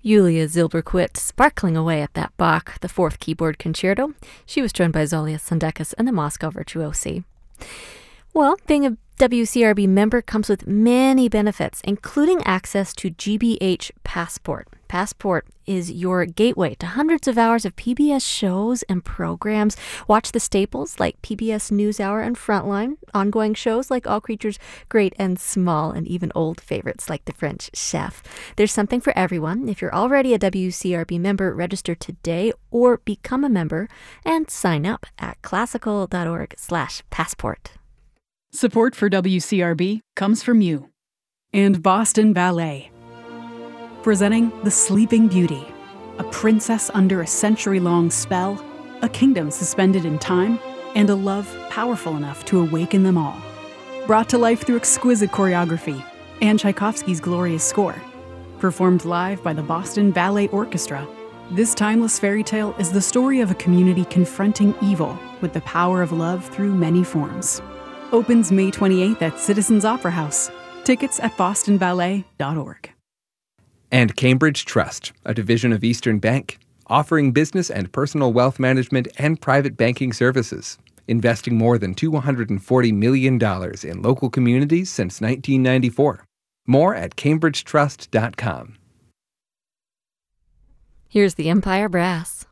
Yulia Zilberquit sparkling away at that Bach, the Fourth Keyboard Concerto. She was joined by Zolia Sandekas and the Moscow Virtuosi. Well, being a WCRB member comes with many benefits, including access to GBH Passport. Passport is your gateway to hundreds of hours of PBS shows and programs. Watch the staples like PBS NewsHour and Frontline, ongoing shows like All Creatures Great and Small, and even old favorites like The French Chef. There's something for everyone. If you're already a WCRB member, register today or become a member and sign up at classical.org/passport. Support for WCRB comes from you and Boston Ballet. Presenting The Sleeping Beauty, a princess under a century-long spell, a kingdom suspended in time, and a love powerful enough to awaken them all. Brought to life through exquisite choreography and Tchaikovsky's glorious score. Performed live by the Boston Ballet Orchestra, this timeless fairy tale is the story of a community confronting evil with the power of love through many forms. Opens May 28th at Citizens Opera House. Tickets at bostonballet.org. And Cambridge Trust, a division of Eastern Bank, offering business and personal wealth management and private banking services, investing more than $240 million in local communities since 1994. More at cambridgetrust.com. Here's the Empire Brass.